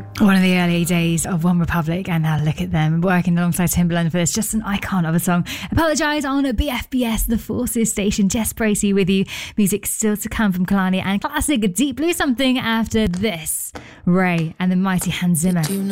One of the early days of One Republic, and now look at them working alongside Timbaland for this. Just an icon of a song. Apologise on BFBS, the Forces station. Jess Bracey with you. Music still to come from Kehlani and classic Deep Blue. Something after this. Ray and the mighty Hans Zimmer.